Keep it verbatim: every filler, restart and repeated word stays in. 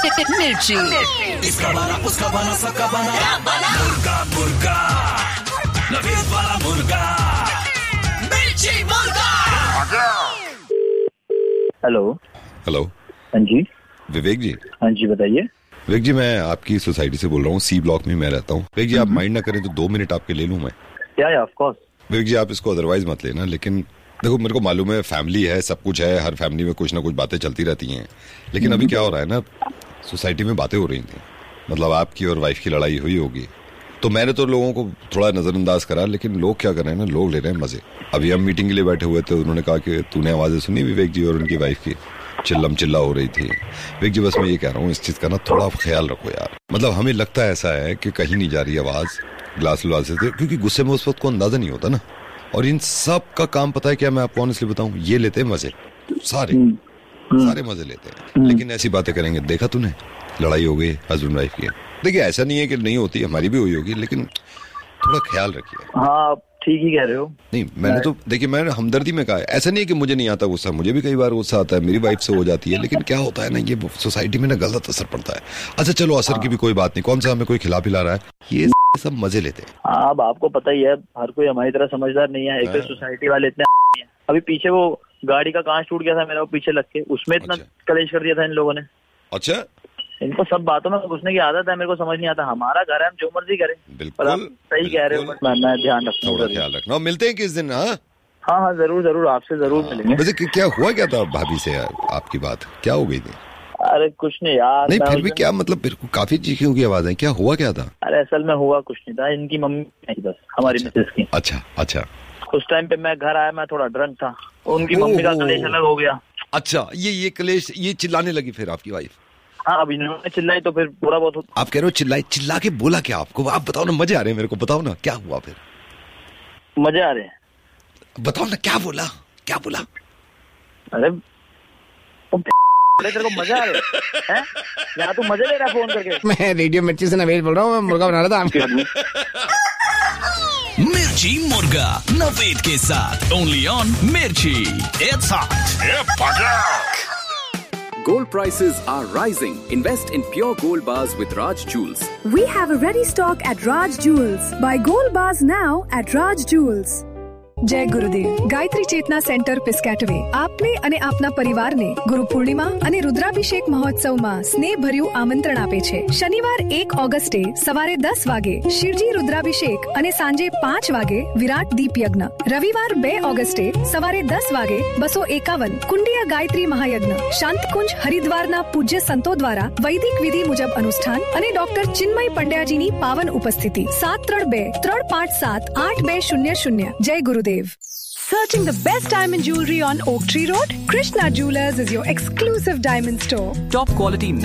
मिर्ची। इसका बना उसका बना सबका बना मुर्गा मुर्गा नवीद वाला मुर्गा मिर्ची मुर्गा। Hello hello. हाँ जी विवेक जी। हाँ जी बताइए। विवेक जी, मैं आपकी सोसाइटी से बोल रहा हूँ, सी ब्लॉक में मैं रहता हूँ। विवेक जी, आप माइंड ना करें तो दो मिनट आपके ले लूँ मैं? क्या है? Of course. विवेक जी, आप इसको अदरवाइज मत लेना, लेकिन देखो मेरे को मालूम है फैमिली है, सब कुछ है, हर फैमिली में कुछ ना कुछ बातें चलती रहती हैं, लेकिन अभी क्या हो रहा है ना, सोसाइटी में बातें हो रही थी, मतलब आपकी और वाइफ की लड़ाई हुई होगी, तो मैंने तो लोगों को थोड़ा नजरअंदाज करा, लेकिन लोग क्या कर रहे हैं ना, लोग ले रहे हैं मजे। अभी हम मीटिंग के लिए बैठे हुए थे, उन्होंने कहा कि तूने आवाजें सुनी विवेक जी और उनकी वाइफ की, चिल्लम चिल्ला हो रही थी। विवेक जी, बस मैं ये कह रहा हूँ, इस चीज का ना थोड़ा ख्याल रखो यार। मतलब हमें लगता है ऐसा है कि कहीं नहीं जा रही आवाज ग्लास व्लास से, क्योंकि गुस्से में उस वक्त को अंदाजा नहीं होता ना। और इन सब का काम पता है क्या, मैं आपको ऑनेस्टली बताऊं, ये लेते हैं मजे, सारे सारे मजे लेते हैं, लेकिन ऐसी बातें करेंगे। देखा तूने, लड़ाई हो गई हस्बैंड वाइफ की। देखिए ऐसा नहीं है कि नहीं होती, हमारी भी हुई होगी, लेकिन थोड़ा ख्याल रखिए। हाँ ठीक ही कह रहे हो। नहीं मैंने तो देखिए, मैंने हमदर्दी में कहा है, ऐसा नहीं है कि मुझे नहीं आता गुस्सा, मुझे भी कई बार गुस्सा आता है, मेरी वाइफ से हो जाती है, लेकिन क्या होता है ना, ये सोसाइटी में ना गलत असर पड़ता है। अच्छा चलो, असर की भी कोई बात नहीं, कौन सा हमें कोई खिला पिला रहा है, ये सब मजे लेते हैं। अब आपको पता ही है, हर कोई हमारी तरह समझदार नहीं है, एक तो सोसाइटी वाले इतने हैं। अभी पीछे वो गाड़ी का कांच टूट गया था मेरा, वो पीछे लग के, उसमें इतना कलेश कर दिया था इन लोगों ने। अच्छा, इनको सब बातों में घुसने की आदत है, मेरे को समझ नहीं आता। हमारा घर है, हम जो मर्जी करें। बिल्कुल सही कह रहे हो, बट मैं ध्यान रखता हूँ, थोड़ा ख्याल रखना। मिलते हैं किस दिन? हाँ हाँ हाँ जरूर जरूर, आपसे जरूर मिलेंगे। वैसे क्या हुआ, क्या था भाभी से आपकी बात, क्या हो गई थी? अरे कुछ नहीं यार। नहीं फिर भी क्या मतलब, काफी चीखों की आवाज है, क्या हुआ क्या था? अरे असल में हुआ कुछ नहीं था, इनकी मम्मी नहीं, बस हमारी मिसेस की। अच्छा अच्छा। उस टाइम पे मैं घर आया, मैं थोड़ा ड्रंक था, उनकी मम्मी का कलेश अलग हो गया। अच्छा, ये ये कलेश, ये चिल्लाने लगी फिर आपकी वाइफ? हाँ, अब इन्होंने चिल्लाई तो फिर थोड़ा बहुत। आप कह रहे हो चिल्लाई, चिल्ला के बोला क्या आपको? आप बताओ ना, मजे आ रहे हैं मेरे को, बताओ ना क्या हुआ फिर? मजे आ रहे हैं, बताओ ना क्या बोला, क्या बोला? अरे तेरे को मजा आ रहे हैं? यहाँ तू मजे ले रहा है फोन करके। मैं रेडियो मिर्ची से नवेद बोल रहा हूँ, मैं मुर्गा बना रहा था। मिर्ची मुर्गा नवेद के साथ, ओनली ऑन मिर्ची। It's hot. Gold prices are rising. Invest in pure gold bars with Raj Jewels. We have a ready stock at Raj Jewels. Buy gold bars now at Raj Jewels. જય ગુરુદેવ. ગાયત્રી ચેતના centre પિસ્કેટવે આપને અને આપના પરિવારને ગુરુ પૂર્ણિમા અને રુદ્રાભિષેક મહોત્સવમાં સ્નેહભર્યું આમંત્રણ આપે છે. શનિવાર એક ઓગસ્ટે સવારે દસ વાગે શિવજી રુદ્રાભિષેક અને સાંજે પાંચ વાગે વિરાટ દીપ યજ્ઞ. રવિવાર બે ઓગસ્ટે સવારે દસ વાગે બસો એકાવન કુંડિયા ગાયત્રી મહાયજ્ઞ. શાંતકુંજ હરિદ્વારના પૂજ્ય સંતો દ્વારા વૈદિક વિધિ મુજબ અનુષ્ઠાન અને ડોક્ટર ચિન્મય પંડ્યાજીની પાવન ઉપસ્થિતિ. સાત ત્રણ બે ત્રણ પાંચ સાત આઠ બે શૂન્ય શૂન્ય. જય ગુરુદેવ. Searching the best diamond jewelry on Oak Tree Road? Krishna Jewelers is your exclusive diamond store. Top quality